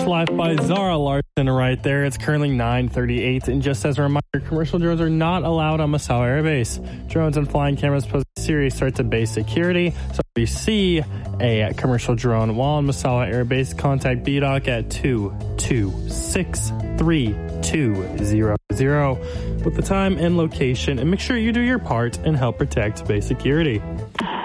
Life by Zara Larson right there. It's currently 9:38, and just as a reminder, commercial drones are not allowed on Massawa Air Base. Drones and flying cameras pose serious threat to base security, so if you see a commercial drone while on Massawa Air Base, contact BDOC at 226-3200 with the time and location, and make sure you do your part and help protect base security.